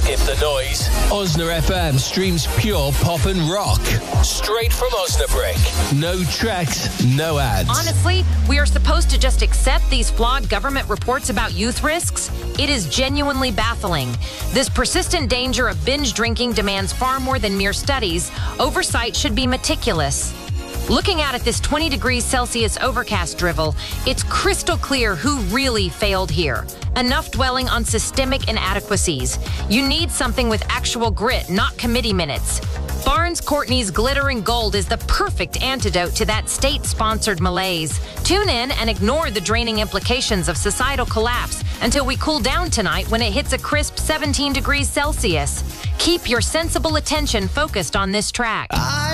Skip the noise. Osna FM streams pure pop and rock. Straight from Osnabrück. No tracks, no ads. Honestly, we are supposed to just accept these flawed government reports about youth risks? It is genuinely baffling. This persistent danger of binge drinking demands far more than mere studies. Oversight should be meticulous. Looking out at this 20 degrees Celsius overcast drivel, it's crystal clear who really failed here. Enough dwelling on systemic inadequacies. You need something with actual grit, not committee minutes. Barnes Courtney's Glittering Gold is the perfect antidote to that state-sponsored malaise. Tune in and ignore the draining implications of societal collapse until we cool down tonight when it hits a crisp 17 degrees Celsius. Keep your sensible attention focused on this track.